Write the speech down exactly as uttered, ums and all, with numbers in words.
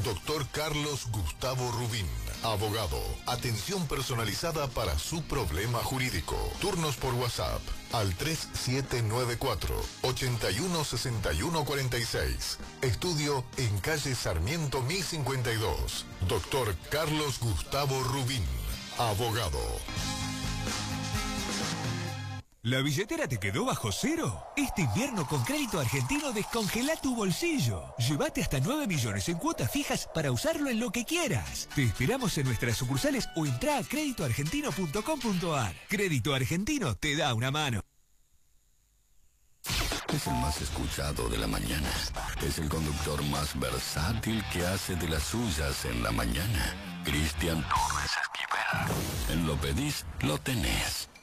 Doctor Carlos Gustavo Rubín, abogado. Atención personalizada para su problema jurídico. Turnos por WhatsApp al tres siete nueve cuatro, ocho uno seis uno cuatro seis. Estudio en calle Sarmiento mil cincuenta y dos. Doctor Carlos Gustavo Rubín, abogado. ¿La billetera te quedó bajo cero? Este invierno con Crédito Argentino descongela tu bolsillo. Llévate hasta nueve millones en cuotas fijas para usarlo en lo que quieras. Te esperamos en nuestras sucursales o entrá a crédito argentino punto com punto ar. Crédito Argentino te da una mano. Es el más escuchado de la mañana. Es el conductor más versátil que hace de las suyas en la mañana. Cristian Torres Esquivel. En Lo Pedís, lo tenés.